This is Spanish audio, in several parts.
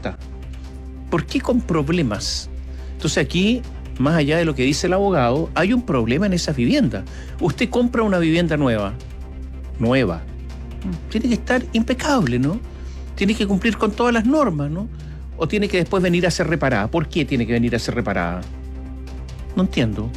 plata. ¿Por qué con problemas? Entonces aquí, más allá de lo que dice el abogado, hay un problema en esas viviendas. Usted compra una vivienda nueva, tiene que estar impecable, ¿no? Tiene que cumplir con todas las normas, ¿no? O tiene que después venir a ser reparada. ¿Por qué tiene que venir a ser reparada? No entiendo.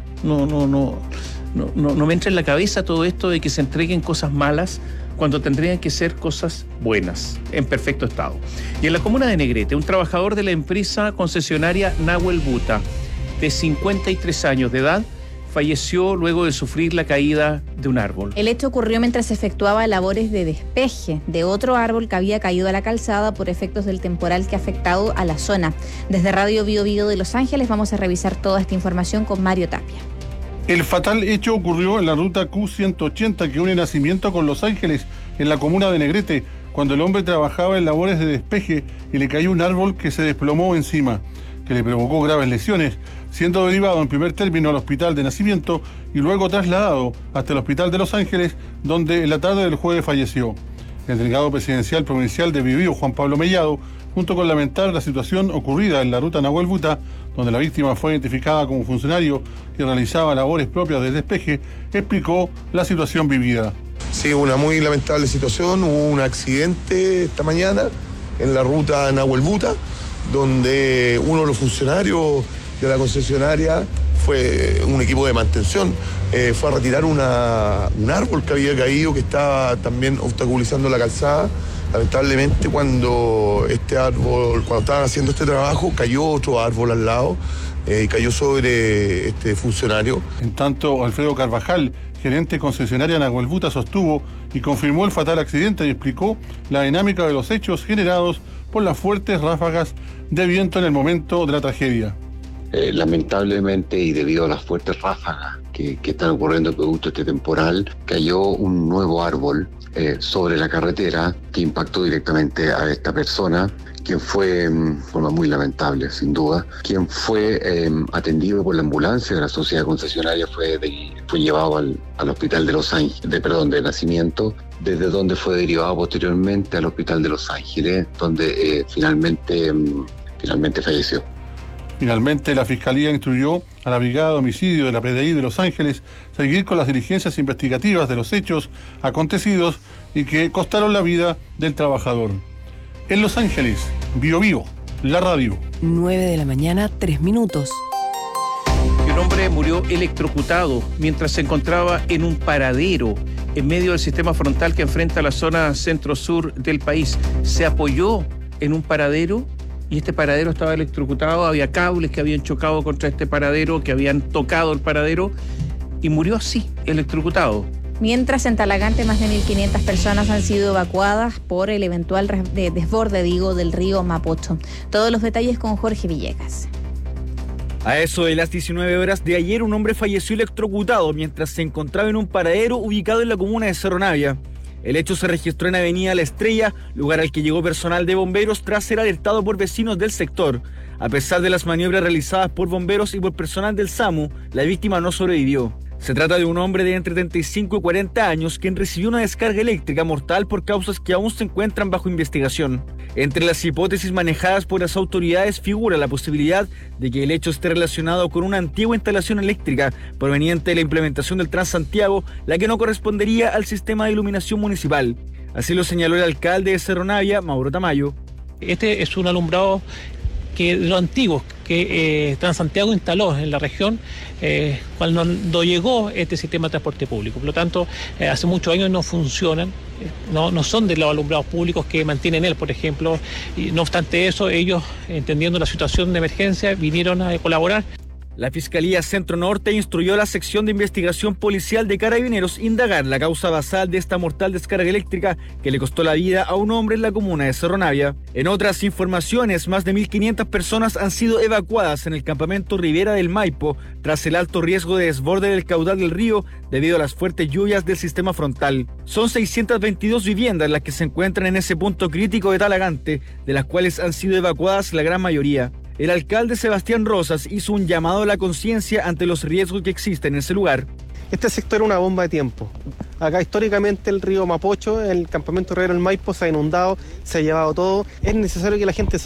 No me entra en la cabeza todo esto de que se entreguen cosas malas cuando tendrían que ser cosas buenas, en perfecto estado. Y en la comuna de Negrete, un trabajador de la empresa concesionaria Nahuel Buta, de 53 años de edad, falleció luego de sufrir la caída de un árbol. El hecho ocurrió mientras efectuaba labores de despeje de otro árbol que había caído a la calzada por efectos del temporal que ha afectado a la zona. Desde Radio Bio Bio de Los Ángeles vamos a revisar toda esta información con Mario Tapia. El fatal hecho ocurrió en la ruta Q180 que une Nacimiento con Los Ángeles, en la comuna de Negrete, cuando el hombre trabajaba en labores de despeje y le cayó un árbol que se desplomó encima, que le provocó graves lesiones, siendo derivado en primer término al hospital de Nacimiento y luego trasladado hasta el hospital de Los Ángeles, donde en la tarde del jueves falleció. El delegado presidencial provincial de Biobío, Juan Pablo Mellado, junto con lamentar la situación ocurrida en la ruta Nahuel Buta, donde la víctima fue identificada como funcionario que realizaba labores propias de despeje, explicó la situación vivida. Sí, una muy lamentable situación. Hubo un accidente esta mañana en la ruta Nahuel Buta, donde uno de los funcionarios de la concesionaria fue un equipo de mantención, fue a retirar un árbol que había caído, que estaba también obstaculizando la calzada. Lamentablemente, cuando estaban haciendo este trabajo, cayó otro árbol al lado y cayó sobre este funcionario. En tanto, Alfredo Carvajal, gerente concesionaria Nahuel Buta, sostuvo y confirmó el fatal accidente y explicó la dinámica de los hechos generados por las fuertes ráfagas de viento en el momento de la tragedia. Lamentablemente, y debido a las fuertes ráfagas que están ocurriendo producto de este temporal, cayó un nuevo árbol sobre la carretera que impactó directamente a esta persona, quien fue, de forma muy lamentable, sin duda, quien fue atendido por la ambulancia de la sociedad concesionaria, fue llevado al hospital de Los Ángeles, de Nacimiento, desde donde fue derivado posteriormente al hospital de Los Ángeles, donde finalmente falleció. Finalmente, la Fiscalía instruyó a la Brigada de Homicidio de la PDI de Los Ángeles seguir con las diligencias investigativas de los hechos acontecidos y que costaron la vida del trabajador. En Los Ángeles, Bio Bio, la radio. 9:03 a.m. Un hombre murió electrocutado mientras se encontraba en un paradero en medio del sistema frontal que enfrenta la zona centro-sur del país. Se apoyó en un paradero y este paradero estaba electrocutado, había cables que habían chocado contra este paradero, que habían tocado el paradero, y murió así, electrocutado. Mientras en Talagante más de 1.500 personas han sido evacuadas por el eventual desborde, del río Mapocho. Todos los detalles con Jorge Villegas. A eso de las 19 horas de ayer, un hombre falleció electrocutado mientras se encontraba en un paradero ubicado en la comuna de Cerro Navia. El hecho se registró en Avenida La Estrella, lugar al que llegó personal de bomberos tras ser alertado por vecinos del sector. A pesar de las maniobras realizadas por bomberos y por personal del SAMU, la víctima no sobrevivió. Se trata de un hombre de entre 35 y 40 años quien recibió una descarga eléctrica mortal por causas que aún se encuentran bajo investigación. Entre las hipótesis manejadas por las autoridades figura la posibilidad de que el hecho esté relacionado con una antigua instalación eléctrica proveniente de la implementación del Transantiago, la que no correspondería al sistema de iluminación municipal. Así lo señaló el alcalde de Cerro Navia, Mauro Tamayo. Este es un alumbrado de los antiguos que Transantiago instaló en la región cuando llegó este sistema de transporte público. Por lo tanto, hace muchos años no funcionan, no son de los alumbrados públicos que mantienen él, por ejemplo. Y no obstante eso, ellos, entendiendo la situación de emergencia, vinieron a colaborar. La Fiscalía Centro Norte instruyó a la sección de investigación policial de Carabineros indagar la causa basal de esta mortal descarga eléctrica que le costó la vida a un hombre en la comuna de Cerro Navia. En otras informaciones, más de 1.500 personas han sido evacuadas en el campamento Ribera del Maipo tras el alto riesgo de desborde del caudal del río debido a las fuertes lluvias del sistema frontal. Son 622 viviendas las que se encuentran en ese punto crítico de Talagante, de las cuales han sido evacuadas la gran mayoría. El alcalde Sebastián Rosas hizo un llamado a la conciencia ante los riesgos que existen en ese lugar. Este sector es una bomba de tiempo. Acá históricamente el río Mapocho, el campamento Ribera del Maipo, se ha inundado, se ha llevado todo. Es necesario que la gente